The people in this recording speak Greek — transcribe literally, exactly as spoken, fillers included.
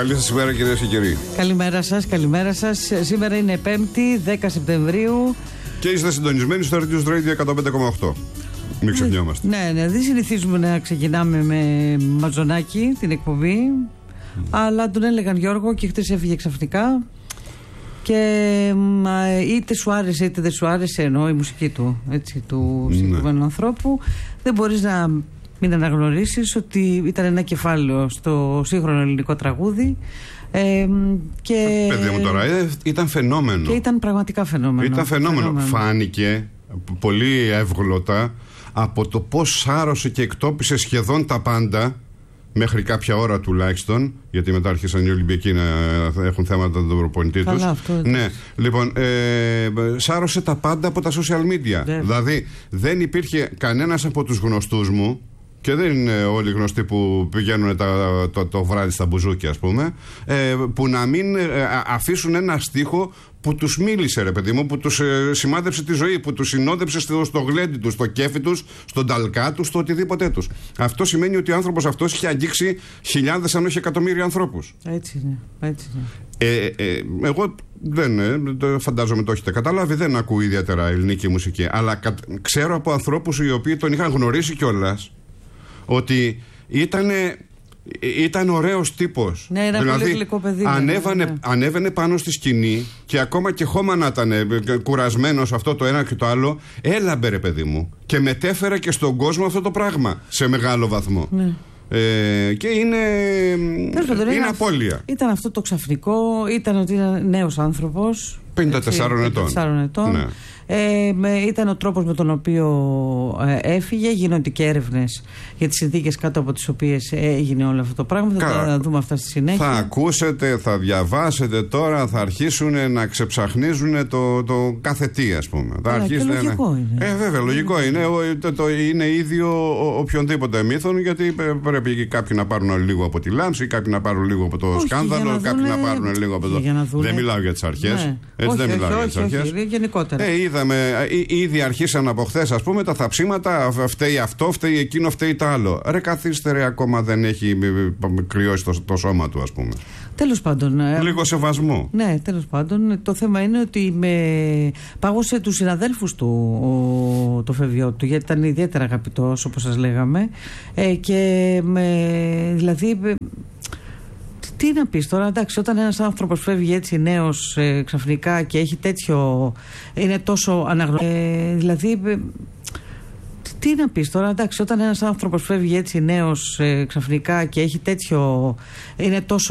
Καλή σας ημέρα, κυρίες και κύριοι. Καλημέρα σας, καλημέρα σας. Σήμερα είναι Πέμπτη, δέκα Σεπτεμβρίου. Και είστε συντονισμένοι στο Reduced Radio εκατόν πέντε κόμμα οκτώ. Μην ξεχνιόμαστε. Ναι, ναι, δεν συνηθίζουμε να ξεκινάμε με Μαζονάκι την εκπομπή. Mm. Αλλά τον έλεγαν Γιώργο και χτες έφυγε ξαφνικά. Και μα, είτε σου άρεσε είτε δεν σου άρεσε, εννοώ η μουσική του, έτσι, του ναι. συγκεκριμένου ανθρώπου, δεν μπορείς να μην αναγνωρίσεις ότι ήταν ένα κεφάλαιο στο σύγχρονο ελληνικό τραγούδι. Ε, και παιδί μου τώρα, ήταν φαινόμενο. Και ήταν πραγματικά φαινόμενο. Ήταν φαινόμενο. φαινόμενο. Φάνηκε πολύ εύγλωτα από το πώς σάρωσε και εκτόπισε σχεδόν τα πάντα, μέχρι κάποια ώρα τουλάχιστον, γιατί μετά άρχισαν οι Ολυμπιακοί να έχουν θέματα με τον προπονητή τους. Ναι, λοιπόν, ε, σάρωσε τα πάντα από τα social media. Yeah. Δηλαδή, δεν υπήρχε κανένας από τους γνωστούς μου, και δεν είναι όλοι γνωστοί που πηγαίνουν τα, το, το βράδυ στα μπουζούκια, ας πούμε, ε, που να μην ε, αφήσουν ένα στίχο που τους μίλησε, ρε παιδί μου, που τους ε, σημάδεψε τη ζωή, που τους συνόδεψε στο, στο γλέντι τους, στο κέφι τους, στον ταλκά τους, στο οτιδήποτε τους. Αυτό σημαίνει ότι ο άνθρωπος αυτός είχε αγγίξει χιλιάδες, αν όχι εκατομμύρια ανθρώπους. Έτσι είναι. Έτσι είναι. Ε, ε, εγώ δεν ε, φαντάζομαι το έχετε καταλάβει, δεν ακούω ιδιαίτερα ελληνική μουσική, αλλά κα, ξέρω από ανθρώπους οι οποίοι τον είχαν γνωρίσει κιόλας ότι ήτανε, ήταν ωραίος τύπος. Ναι, ένα δηλαδή, πολύ γλυκό παιδί. Ανέβανε, ναι. Ανέβαινε πάνω στη σκηνή και ακόμα και χώμα να ήταν κουρασμένος αυτό το ένα και το άλλο, έλαμπε, ρε παιδί μου, και μετέφερε και στον κόσμο αυτό το πράγμα σε μεγάλο βαθμό. Ναι. Ε, και είναι, είναι, είναι απώλεια. Ήταν αυτό το ξαφνικό, ήταν ότι ήταν νέος άνθρωπος, πενήντα τεσσάρων ετών. Ναι. Ε, με, ήταν ο τρόπος με τον οποίο ε, έφυγε. Γίνονται και έρευνες για τις συνθήκες κάτω από τις οποίες έγινε όλο αυτό το πράγμα. Κα... Θα τα δούμε αυτά στη συνέχεια. Θα ακούσετε, θα διαβάσετε τώρα, θα αρχίσουν να ξεψαχνίζουν το, το κάθε τι, ας πούμε. Θα αρχίσουν, και λογικό να... είναι. Ε, βέβαια, λογικό mm. είναι. Το, το, είναι ίδιο οποιονδήποτε μύθων, γιατί πρέπει κάποιοι να πάρουν λίγο από τη λάμψη, κάποιοι να πάρουν λίγο από το όχι, σκάνδαλο, να κάποιοι δούνε... να πάρουν λίγο από το. Δεν μιλάω για τις αρχές. Ναι. Έτσι όχι, δεν όχι, μιλάω όχι, για τις αρχές. Γενικότερα. Ε, είδαμε, ήδη αρχίσαν από χθες, ας πούμε, τα θαψίματα. Φταίει αυτό, φταίει εκείνο, φταίει το άλλο. Ρε, καθίστε, ρε, ακόμα δεν έχει κρυώσει το, το σώμα του, ας πούμε. Τέλος πάντων. Λίγο σεβασμό. Ναι, τέλος πάντων. Το θέμα είναι ότι με πάγωσε τους συναδέλφους του ο, το φευγιό του, γιατί ήταν ιδιαίτερα αγαπητός, όπως σας λέγαμε. Ε, και με, δηλαδή. Τι να πεις τώρα, εντάξει, όταν ένας άνθρωπος φεύγει έτσι νέος ε, ξαφνικά και έχει τέτοιο, είναι τόσο αναγνωρισμένο, ε, δηλαδή, ε, τι να πεις τώρα, εντάξει, όταν ένας άνθρωπος φεύγει έτσι νέος ε, ξαφνικά και έχει τέτοιο, είναι τόσο